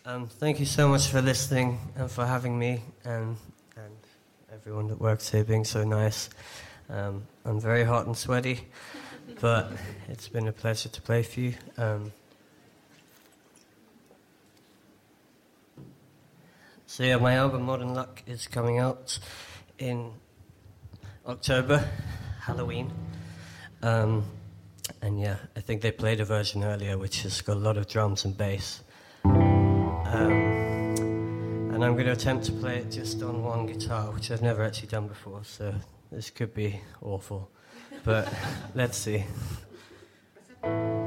Thank you so much for listening and for having me and everyone that works here being so nice. I'm very hot and sweaty, but it's been a pleasure to play for you. So yeah, my album Modern Luck is coming out in October, Halloween. And yeah, I think they played a version earlier which has got a lot of drums and bass. And I'm going to attempt to play it just on one guitar, which I've never actually done before, so this could be awful. But let's see.